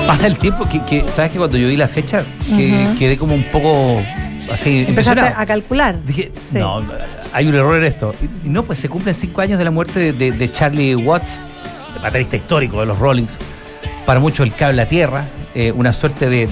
Pasa el tiempo que ¿sabes que cuando yo vi la fecha quedé como un poco así empezaste a calcular? Dije, sí. No, hay un error en esto. Y no, pues se cumplen 5 años de la muerte de Charlie Watts, el baterista histórico de los Rollings. Para muchos el cable a tierra, una suerte de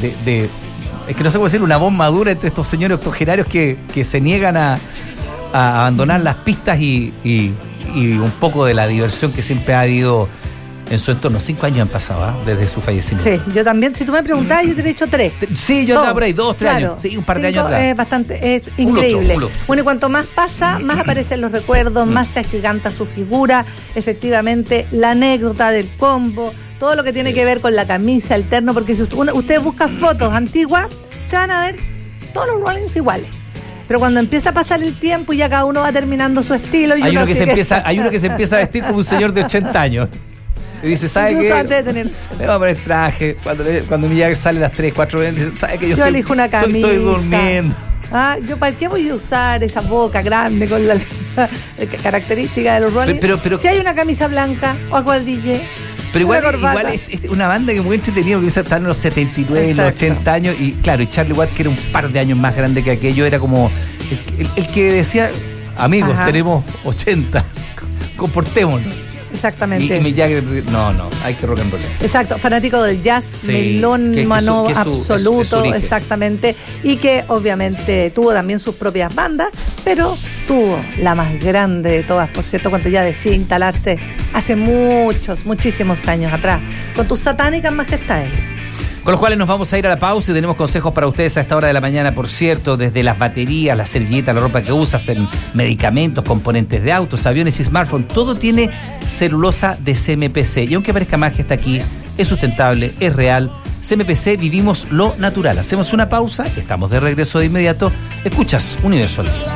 es que no sé cómo decir, una bomba dura entre estos señores octogenarios que se niegan a abandonar las pistas y un poco de la diversión que siempre ha habido en su entorno. 5 años han pasado, desde su fallecimiento. Sí, yo también. Si tú me preguntabas, yo te he dicho 3. Sí, yo estaba por ahí, 2, 3 claro, años. Sí, un par de 5 años atrás. Es bastante, es increíble. Un lustro. Bueno, y cuanto más pasa, más aparecen los recuerdos, más se agiganta su figura, efectivamente, la anécdota del combo, todo lo que tiene que ver con la camisa, el terno, porque si ustedes buscan fotos antiguas, se van a ver todos los Rollins iguales. Pero cuando empieza a pasar el tiempo y ya cada uno va terminando su estilo, hay uno que se empieza a vestir como un señor de 80 años. Y dice, ¿sabe qué? Me voy a poner traje. Cuando mi Jagger sale a las 3, 4 veces, ¿sabe que yo elijo una camisa? Estoy durmiendo. ¿Yo para qué voy a usar esa boca grande con la característica de los Rollins? Pero si hay una camisa blanca o a cuadrille. Pero igual es una banda que es muy entretenida, porque está en los 79, en los 80 años. Y claro, y Charlie Watts, que era un par de años más grande que aquello, era como el que decía, amigos, tenemos 80, comportémonos. Exactamente. Y Mick Jagger, no, hay que rock and roll. Exacto, fanático del jazz, melómano absoluto, exactamente. Y que obviamente tuvo también sus propias bandas, pero tuvo la más grande de todas, por cierto, cuando ya decía instalarse hace muchísimos años atrás, con tus satánicas majestades. Con los cuales nos vamos a ir a la pausa y tenemos consejos para ustedes a esta hora de la mañana, por cierto, desde las baterías, las servilletas, la ropa que usas, en medicamentos, componentes de autos, aviones y smartphones, todo tiene celulosa de CMPC. Y aunque parezca magia, está aquí, es sustentable, es real. CMPC, vivimos lo natural. Hacemos una pausa, estamos de regreso de inmediato. Escuchas Universo.